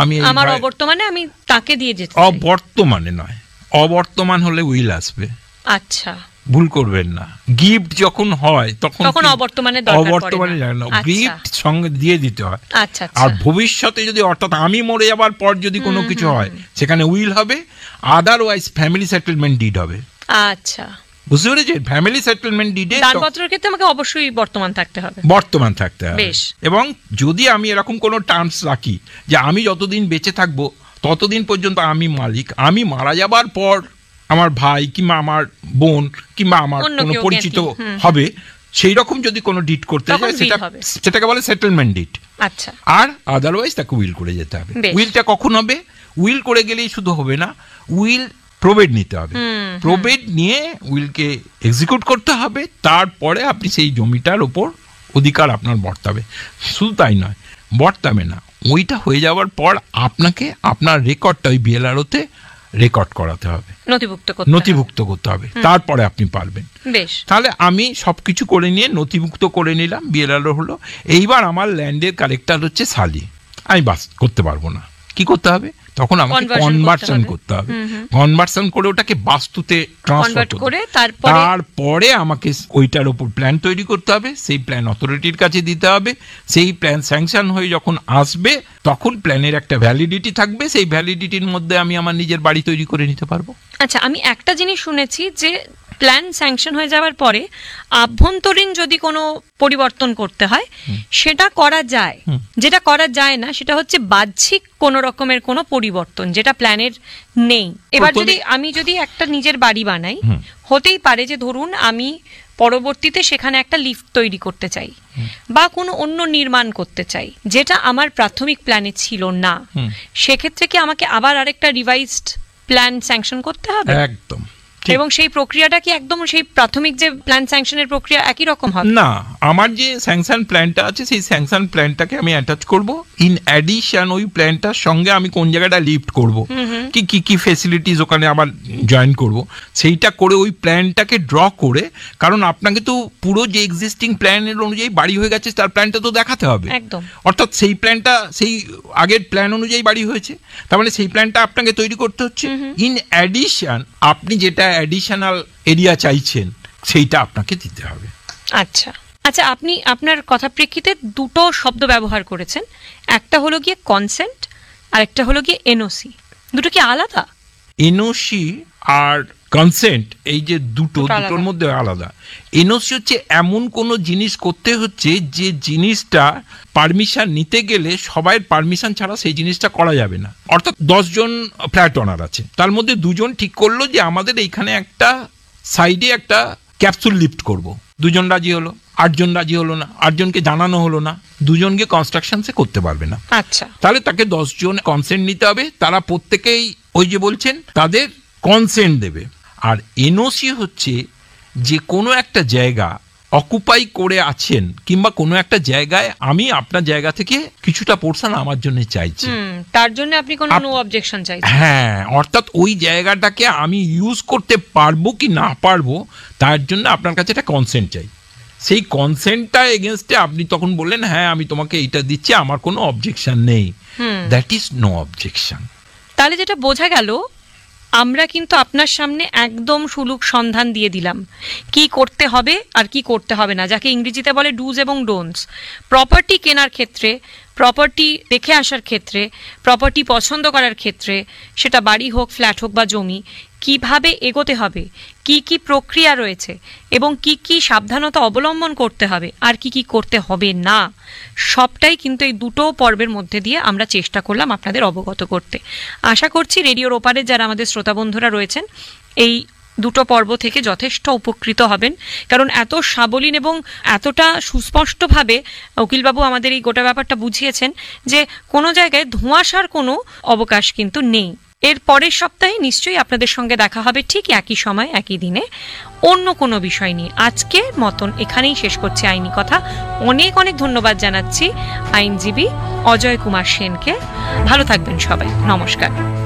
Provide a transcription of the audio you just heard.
আমি আমার অবর্তমানে আমি তাকে দিয়ে যেতে অবর্তমানে নয়, অবর্তমান হলে উইল আসবে। আচ্ছা, ভুল করবেন না। গিফট যখন হয় তখন অবর্তমানে যায় না, গিফট সঙ্গে দিয়ে দিতে হয়। আচ্ছা, আর ভবিষ্যতে যদি অর্থাৎ আমি মরে যাবার পর যদি কোনো কিছু হয় সেখানে উইল হবে, আদারওয়াইজ ফ্যামিলি সেটেলমেন্ট ডিড হবে। আচ্ছা, বুঝতে পেরেছেন? ফ্যামিলি সেটেলমেন্ট ডিডে দানপত্রের ক্ষেত্রে আমাকে অবশ্যই বর্তমান থাকতে হবে। এবং যদি আমি এরকম কোনো টার্মস রাখি যে আমি যতদিন বেঁচে থাকবো ততদিন পর্যন্ত আমি মালিক, আমি মারা যাবার পর আমার ভাই কিংবা আমার বোন কিংবা আমার কোনো পরিচিত হবে, সেই রকম যদি কোনো ডিড করতে যায় সেটাকে বলে সেটেলমেন্ট ডিড। আচ্ছা, আর আদারওয়াইজ তাকে উইল করে যেতে হবে। উইলটা কখন হবে? উইল করে গেলেই শুধু হবে না, উইল প্রবেট নিতে হবে। প্রবেট নিয়ে উইলকে এক্সিকিউট করতে হবে, তারপরে আপনি সেই জমিটার ওপর অধিকার আপনার বর্তাবে। শুধু তাই নয়, বর্তাবে না, ওইটা হয়ে যাওয়ার পর আপনাকে আপনার রেকর্ডটা ওই বিএলআরওতে রেকর্ড করাতে হবে, নথিভুক্ত করতে হবে, তারপরে আপনি পারবেন। তাহলে আমি সবকিছু করে নিয়ে নথিভুক্ত করে নিলাম, বিএলআরও হলো। এইবার আমার ল্যান্ডের কালেক্টর হচ্ছে সালি, আমি বাস করতে পারবো না। কি করতে হবে? তখন আমাকে কনভার্সন করতে হবে। কনভার্সন করে ওটাকে বাস্তুতে ট্রান্সফার করে তারপরে আমাকে ওইটার উপর প্ল্যান তৈরি করতে হবে, সেই প্ল্যান অথরিটির কাছে দিতে হবে। সেই প্ল্যান স্যাংশন হয়ে যখন আসবে তখন প্ল্যানের একটা ভ্যালিডিটি থাকবে, সেই ভ্যালিডিটির মধ্যে আমি আমার নিজের বাড়ি তৈরি করে নিতে পারবো। আচ্ছা, আমি একটা জিনিস শুনেছি যে প্ল্যান স্যাংশন হয়ে যাওয়ার পরে আভ্যন্তরীণ যদি কোনো পরিবর্তন করতে হয় সেটা করা যায়। যেটা করা যায় না সেটা হচ্ছে বাহ্যিক কোনো রকমের কোনো পরিবর্তন যেটা প্ল্যানের নেই। এবার আমি যদি একটা নিজের বাড়ি বানাই, হতেই পারে যে ধরুন আমি পরবর্তীতে সেখানে একটা লিফট তৈরি করতে চাই বা কোনো অন্য নির্মাণ করতে চাই যেটা আমার প্রাথমিক প্ল্যানে ছিল না, সেক্ষেত্রে কি আমাকে আবার আরেকটা রিভাইজড প্ল্যান স্যাংশন করতে হবে? একদম। এবং সেই প্রক্রিয়াটা কি একদম সেই প্রাথমিক যে প্ল্যান স্যাংশনের প্রক্রিয়া একই রকম হবে? না, আমার যে স্যাংশন প্ল্যানটা আছে সেই স্যাংশন প্ল্যানটাকে আমি অ্যাটাচ করব। ইন অ্যাডিশন ওই প্ল্যানটার সঙ্গে আমি কোন জায়গাটা লিফট করব, কি কি ফেসিলিটিস ওখানে আবার জয়েন করব, সেইটা করে ওই প্ল্যানটাকে ড্র করে, কারণ আপনাকে তো পুরো যে এক্সিস্টিং প্ল্যানের অনুযায়ী বাড়ি হয়ে গেছে তার প্ল্যানটা তো দেখাতে হবে। একদম। অর্থাৎ সেই প্ল্যানটা সেই আগের প্ল্যান অনুযায়ী বাড়ি হয়েছে, তার মানে সেই প্ল্যানটা আপনাকে তৈরি করতে হচ্ছে। ইন অ্যাডিশন আপনি যেটা অ্যাডিশনাল এরিয়া চাইছেন সেইটা আপনাকে দিতে হবে। আচ্ছা আচ্ছা, আপনি আপনার কথা প্রেক্ষিতে দুটো শব্দ ব্যবহার করেছেন, একটা হলো গিয়ে কনসেন্ট আর একটা হলো গিয়ে এনওসি। দুটো কি আলাদা? এনওসি আর কনসেন্ট এই যে দুটোর মধ্যে আলাদা। এনওসি হচ্ছে এমন কোনো জিনিস করতে হচ্ছে যে জিনিসটা পারমিশন নিতে গেলে সবাই পারমিশন ছাড়া সেই জিনিসটা করা যাবে না। অর্থাৎ 10 জন ফ্ল্যাট ওনার আছে, তার মধ্যে 2 জন ঠিক করলো যে আমাদের এইখানে একটা সাইডে একটা ক্যাপসুল লিফট করব, 2 জন রাজি হলো, 8 জন রাজি হলো না, 8 জনকে জানানো হলো না, 2 জনকে কনস্ট্রাকশনসে করতে পারবে না। আচ্ছা, তাহলে তাকে 10 জন কনসেন্ট নিতে হবে, তারা প্রত্যেকেই ওই যে বলছেন তাদের কনসেন্ট দেবে। আর এনওসি হচ্ছে যে কোনো একটা জায়গা অকুপাই করে আছেন কিংবা কোনো একটা জায়গায় আমি আপনার জায়গা থেকে কিছুটা পোরশন আমার জন্য চাইছি, তার জন্য আপনি কোনো নো অবজেকশন চাইছেন। হ্যাঁ, অর্থাৎ ওই জায়গাটাকে আমি ইউজ করতে পারবো কি না পারবো তার জন্য আপনার কাছে একটা কনসেন্ট চাই। সেই কনসেন্টটা এগেনস্টে আপনি তখন বললেন হ্যাঁ আমি তোমাকে এইটা দিচ্ছি, আমার কোনো অবজেকশন নেই, দ্যাট ইজ নো অবজেকশন। তাহলে যেটা বোঝা গেল, আমরা কিন্তু আপনার সামনে একদম সুলুক সন্ধান দিয়ে দিলাম কি করতে হবে আর কি করতে হবে না, যাকে ইংরেজিতে বলে ডুজ এবং ডোন্টস। প্রপার্টি কেনার ক্ষেত্রে, প্রপার্টি দেখে আসার ক্ষেত্রে, প্রপার্টি পছন্দ করার ক্ষেত্রে, সেটা বাড়ি হোক, ফ্ল্যাট হোক বা জমি, কিভাবে এগোতে হবে, কি কি প্রক্রিয়া রয়েছে এবং কি কি সাবধানতা অবলম্বন করতে হবে আর কি কি করতে হবে না, সবটাই কিন্তু এই দুটো পর্বের মধ্যে দিয়ে আমরা চেষ্টা করলাম আপনাদের অবগত করতে। আশা করছি রেডিওর ওপারে যারা আমাদের শ্রোতা বন্ধুরা রয়েছেন এই দুটো পর্ব থেকে যথেষ্ট উপকৃত হবেন, কারণ এত সাবলীন এবং এতটা সুস্পষ্টভাবে উকিলবাবু আমাদের এই গোটা ব্যাপারটা বুঝিয়েছেন যে কোনো জায়গায় ধোঁয়াশার কোনো অবকাশ কিন্তু নেই। এর পরের সপ্তাহে নিশ্চয়ই আপনাদের সঙ্গে দেখা হবে ঠিক একই সময় একই দিনে অন্য কোনো বিষয় নিয়ে। আজকের মতন এখানেই শেষ করছি আইনি কথা। অনেক অনেক ধন্যবাদ জানাচ্ছি আইনজীবী অজয় কুমার সেনকে। ভালো থাকবেন সবাই, নমস্কার।